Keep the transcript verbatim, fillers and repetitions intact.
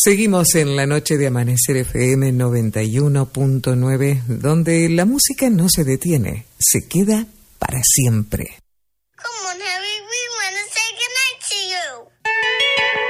Seguimos en la noche de Amanecer F M noventa y uno punto nueve, donde la música no se detiene, se queda para siempre.